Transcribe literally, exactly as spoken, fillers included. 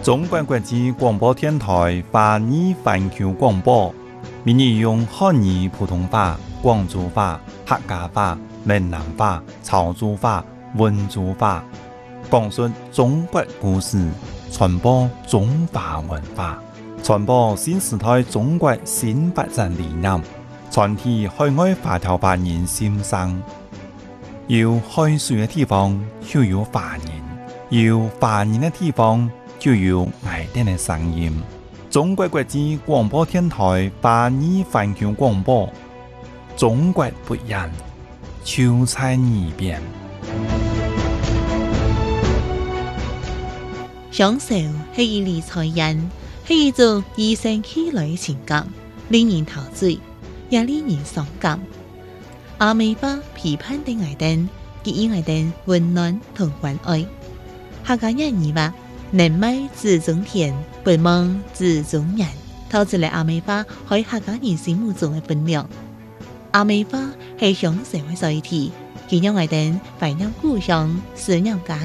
中国国际广播电台华语环球广播，每日用汉语普通话、广州话、客家话、闽南话、潮州话、温州话，讲述中国故事，传播中华文化，传播新时代中国新发展理念，传递海外华侨华人心声。有海水的地方就有华人，有华人的地方就有爱人的声音。中国国际广播电台华语环球广播，中国不一样，就在耳边。 享受是一理财人，是一种与生俱來嘅情感，令人陶醉，也令人傷感。阿美巴批判的愛人，給予愛人溫暖同關愛。客家人語話：人美自中田，不忙自中人，透出嚟阿美巴喺客家人心目中嘅分量。阿美巴係享受嘅載體，佢讓愛人懷念故鄉，思念家